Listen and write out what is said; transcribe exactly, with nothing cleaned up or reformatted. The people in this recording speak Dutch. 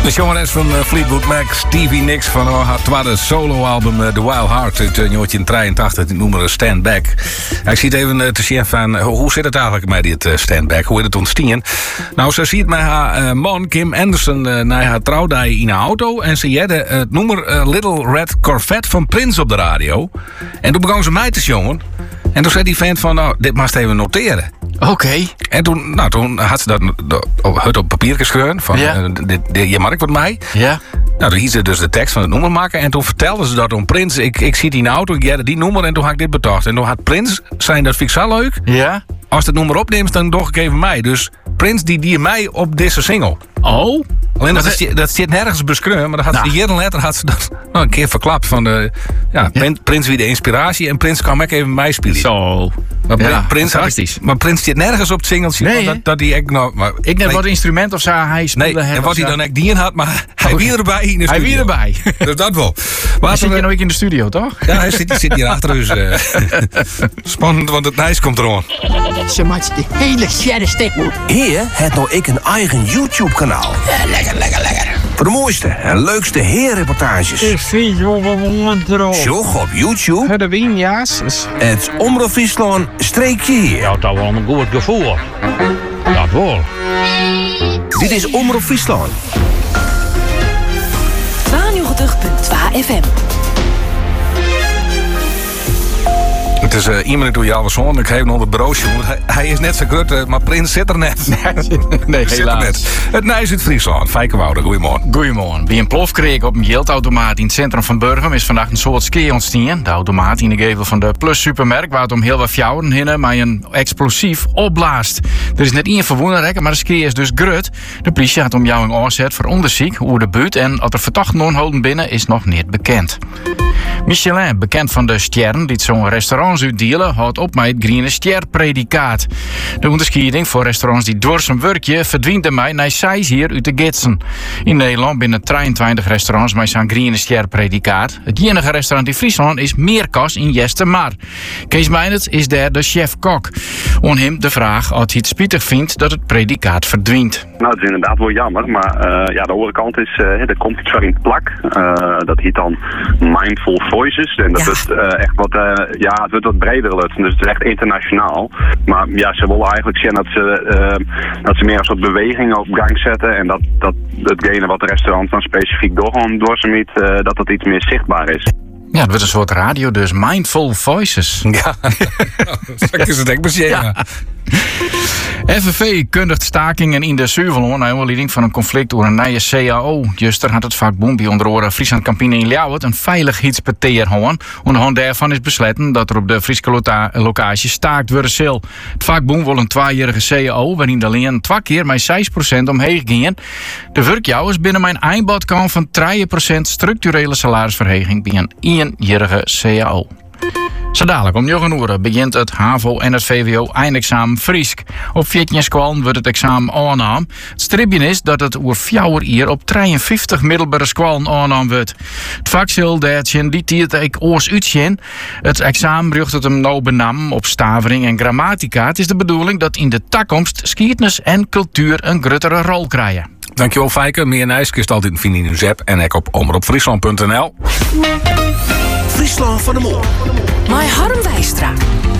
De jongeres van uh, Fleetwood Mac, Stevie Nicks van uh, haar tweede soloalbum uh, The Wild Heart uit uh, negentien drieëntachtig, die noemen Stand Back. Ik zie het even uh, te zien van uh, hoe zit het eigenlijk met dit uh, Stand Back? Hoe is het ontstaan? Nou, ze ziet met haar uh, man Kim Anderson uh, naar haar trouwdag in een auto en ze hadden uh, het nummer uh, Little Red Corvette van Prince op de radio. En toen begon ze mij te jongen. En toen zei die vent van, nou, dit mag even noteren. Oké. Okay. En toen, nou, toen had ze dat het op papier geschreven. Van, ja. uh, dit, dit, je markt wat mij. Ja. Nou, toen hield ze dus de tekst van het nummer maken. En toen vertelden ze dat om Prins. Ik, ik zie die in de auto, ik had die nummer en toen had ik dit betocht. En toen had Prins, zijn dat vind ik zo leuk. Ja. Als het nummer opneemt, dan doch ik even mij. Dus Prins die die mij op deze single. Oh. Alleen dat, dat, dat zit nergens beschreven, maar dan had nou. ze jaren later had ze dat nou, een keer verklapt van de ja, ja. Prins wie de inspiratie en Prins kan ook even mij spelen. Zo. Maar ja, Prins had, maar Prins zit nergens op het singeltje. Nee, dat, dat die echt nou, maar, ik net wat instrument of zo hij speelde. Nee, en wat hij dan echt die in had, maar hij wie erbij in de studio. Hij wie erbij. Dus dat wel. Maar zit je nou ook in de studio, toch? Ja, hij zit, zit hier achter dus. Uh, spannend, want het nijs komt erom. Ze maakt de hele sjerre stek. Hier heeft nou ik een eigen YouTube-kanaal. Ja, lekker, lekker, lekker. Voor de mooiste en leukste heerreportages. Ik zie je op een moment erop. Zoek op YouTube. De winja's. Het Omroep Friesland streekje hier. Ja, dat was een goed gevoel. Dat wel. Dit is Omroep Friesland. tweeënnegentig komma twee F M. Het is uh, iemand door jouw zoon. Ik geef nog het bureautje. Hij, hij is net zo groot, uh, maar Prins zit er net. Nee, zit helaas. Er net. Het Nijs uit Friesland. Fijkenwoude, goeiemorgen. Goeiemorgen. Bij een plofkreek op een geldautomaat in het centrum van Burgum is vandaag een soort ski ontstaan. De automaat in de gevel van de Plus supermerk waar het om heel wat fjouwen hinnen, maar een explosief opblaast. Er is net één verwoner, maar de ski is dus grut. De politie had om jou een oorzet voor onderzoek hoe de buurt en wat er verdachten onhouden binnen is nog niet bekend. Michelin, bekend van de sterren die zo'n restaurants uitdelen, houdt op met het Groene Ster-predicaat. De onderscheiding voor restaurants die door zijn werkje verdwijnt er mij naar zes hier uit de gidsen. In Nederland binnen drieëntwintig restaurants met zo'n Groene Ster-predicaat. Het enige restaurant in Friesland is Meerkas in Jestermar. Kees Meinert is daar de chef-kok. On hem de vraag of hij het spietig vindt dat het predicaat verdwijnt. Nou, het is inderdaad wel jammer, maar uh, ja, de andere kant is, uh, er komt iets van in het plak. Uh, dat heet dan Mindful Voices. En dat ja. is uh, echt wat, uh, ja, het wordt wat breder lukt. Dus het is echt internationaal. Maar ja, ze willen eigenlijk zien dat ze, uh, dat ze meer een soort beweging op gang zetten. En dat, dat hetgene wat de restaurant dan specifiek doorgaan door ze niet, uh, dat dat iets meer zichtbaar is. Ja, het wordt een soort radio dus. Mindful Voices. Ja, dat is het echt precies. Ja. F N V kondigt stakingen in de Zuivelhoorn naar aanleiding van een conflict over een nieuwe C A O. Juster had het vakbond bij onder andere Friesland Campine in Ljouwert een veiligheidspeteer hoorn. Onderhand daarvan is besloten dat er op de Friese lota- locatie staakt worden zal. Het vakbond wil een tweejarige C A O waarin de leen twee keer met zes procent omheen gingen. De werkjouwers binnen mijn eindbod kan van drie procent structurele salarisverhoging bij een eenjarige C A O. Zo dadelijk om negen uur begint het HAVO en het V W O eindexamen Friesk. Op veertien squallen wordt het examen aangenomen. Het stripje is dat het over vier uur op drieënvijftig middelbare squallen aangenomen wordt. Het vak zal daartje die tijd ik oors uitzien. Het examen brugt het hem nou benamen op stavering en grammatica. Het is de bedoeling dat in de toekomst geschiedenis en cultuur een gruttere rol krijgen. Dankjewel Fijke. Meer Nijs kun je altijd vinden in uw app en ook op omroepfriesland punt n l. Friesland van de Moor. My Harm Wijstra.